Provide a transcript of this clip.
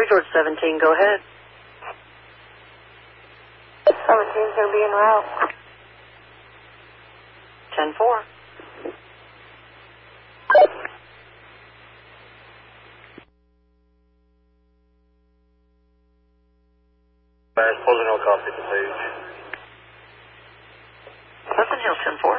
George 17, go ahead. 17's going to be en route. 10-4. Polygonal copy to page. Pleasant Hill 10-4.